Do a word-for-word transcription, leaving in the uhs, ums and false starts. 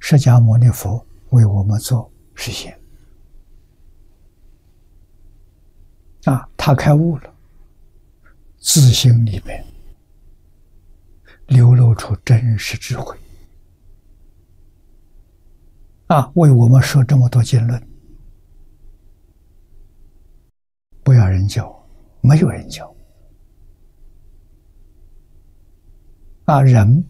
释迦牟尼佛为我们做实现。啊，他开悟了，自心里面流露出真实智慧。啊，为我们说这么多经论，不要人教，没有人教。啊，人